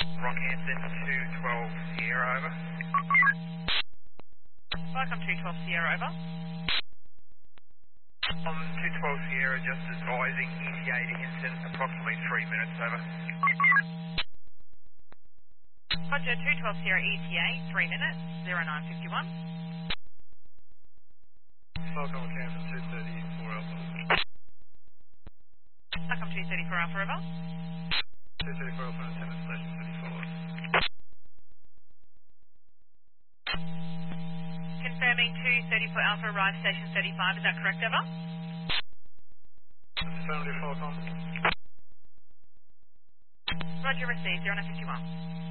Rockhampton 212 Sierra, over. Welcome 212 Sierra, over. 212 Sierra, just advising ETA to Hinton, approximately 3 minutes, over. Roger, 212 Sierra ETA, 3 minutes, 0951. Falcon Rockhampton 234 Alpha. Welcome 234 Alpha, over. 234 Alpha, attendant station 35. Confirming 234 Alpha, arrive station 35, is that correct, over? Affirmative Falcon. Roger, received, 0951.